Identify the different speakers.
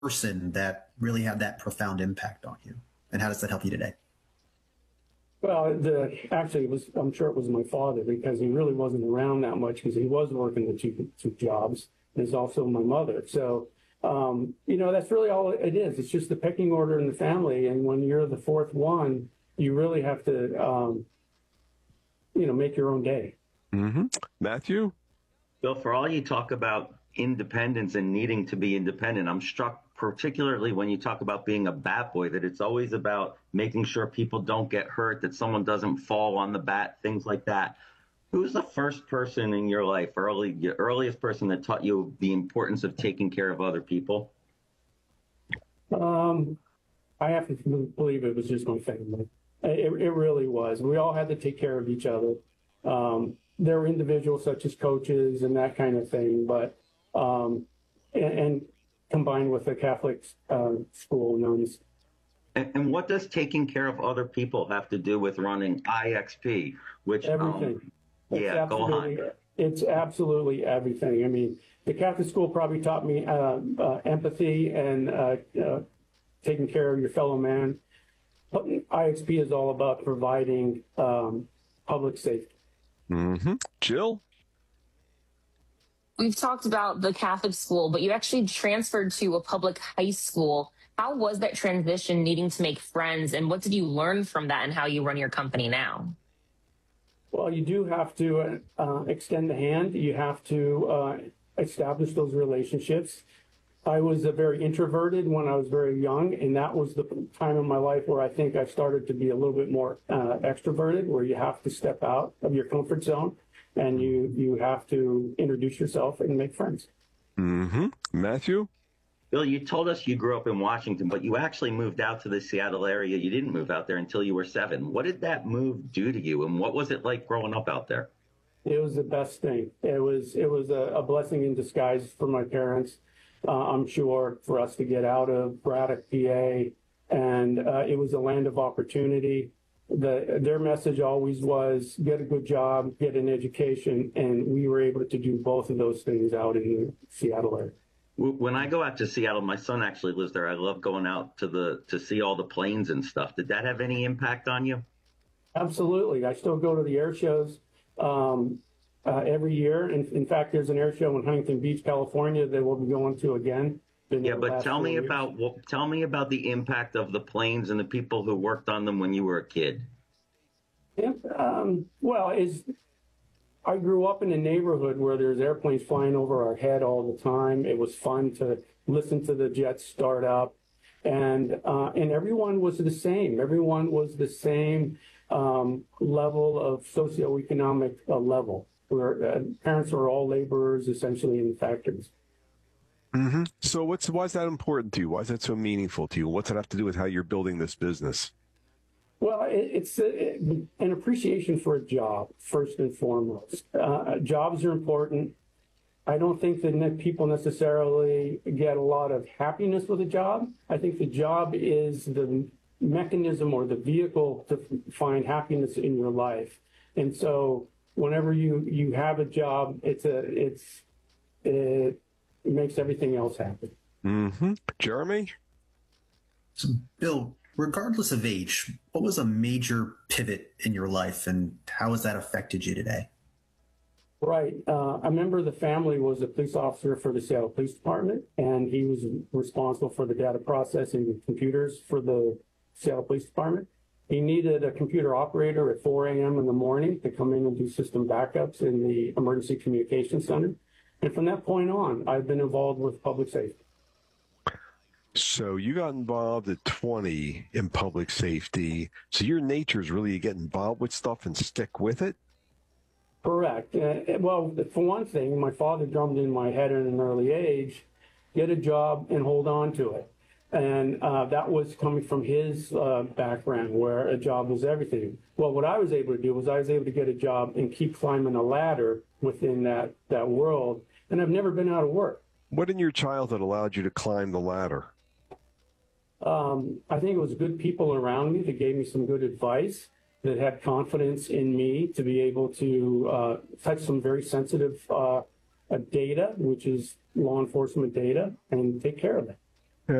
Speaker 1: person that really had that profound impact on you? And how does that help you today?
Speaker 2: Well, actually, it was, I'm sure it was my father, because he really wasn't around that much because he was working the two jobs. There's also my mother. So, that's really all it is. It's just the pecking order in the family. And when you're the fourth one, you really have to, make your own day.
Speaker 3: Mm-hmm. Matthew?
Speaker 4: Bill, for all you talk about independence and needing to be independent, I'm struck particularly when you talk about being a bat boy, that it's always about making sure people don't get hurt, that someone doesn't fall on the bat, things like that. Who's the first person in your life, your earliest person that taught you the importance of taking care of other people?
Speaker 2: I have to believe it was just my family. It really was. We all had to take care of each other. There were individuals such as coaches and that kind of thing, but and combined with the Catholic school nuns.
Speaker 4: And what does taking care of other people have to do with running IXP? Which
Speaker 2: everything.
Speaker 4: Go on.
Speaker 2: It's absolutely everything. I mean, the Catholic school probably taught me empathy and taking care of your fellow man. But IXP is all about providing public safety.
Speaker 3: Mm-hmm. Jill?
Speaker 5: We've talked about the Catholic school, but you actually transferred to a public high school. How was that transition, needing to make friends, and what did you learn from that and how you run your company now?
Speaker 2: Well, you do have to extend the hand. You have to establish those relationships. I was very introverted when I was very young, and that was the time in my life where I think I started to be a little bit more extroverted, where you have to step out of your comfort zone and you have to introduce yourself and make friends.
Speaker 3: Mm-hmm. Matthew?
Speaker 4: Bill, you told us you grew up in Washington, but you actually moved out to the Seattle area. You didn't move out there until you were 7. What did that move do to you, and what was it like growing up out there?
Speaker 2: It was the best thing. It was a blessing in disguise for my parents. I'm sure, for us to get out of Braddock, PA, and it was a land of opportunity. Their message always was get a good job, get an education, and we were able to do both of those things out in the Seattle area.
Speaker 4: When I go out to Seattle, my son actually lives there. I love going out to see all the planes and stuff. Did that have any impact on you?
Speaker 2: Absolutely. I still go to the air shows every year. In fact, there's an air show in Huntington Beach, California that we'll be going to again.
Speaker 4: Yeah, but tell me about the impact of the planes and the people who worked on them when you were a kid.
Speaker 2: Yeah, I grew up in a neighborhood where there's airplanes flying over our head all the time. It was fun to listen to the jets start up, and everyone was the same. Everyone was the same level of socioeconomic level, where parents were all laborers essentially in factories.
Speaker 3: Mm-hmm. So why is that important to you? Why is that so meaningful to you? What's it have to do with how you're building this business?
Speaker 2: Well, it's an appreciation for a job, first and foremost. Jobs are important. I don't think that people necessarily get a lot of happiness with a job. I think the job is the mechanism or the vehicle to find happiness in your life. And so whenever you have a job, it makes everything else happen.
Speaker 3: Mm-hmm. Jeremy?
Speaker 1: So, Bill, regardless of age, what was a major pivot in your life and how has that affected you today?
Speaker 2: Right. A member of the family was a police officer for the Seattle Police Department, and he was responsible for the data processing computers for the Seattle Police Department. He needed a computer operator at 4 a.m. in the morning to come in and do system backups in the Emergency Communications Center. And from that point on, I've been involved with public safety.
Speaker 3: So you got involved at 20 in public safety. So your nature is really to get involved with stuff and stick with it?
Speaker 2: Correct. Well, for one thing, my father drummed in my head at an early age, get a job and hold on to it. And that was coming from his background where a job was everything. Well, what I was able to do was I was able to get a job and keep climbing a ladder within that world. And I've never been out of work.
Speaker 3: What in your childhood allowed you to climb the ladder?
Speaker 2: I think it was good people around me that gave me some good advice, that had confidence in me to be able to touch some very sensitive data, which is law enforcement data, and take care of it.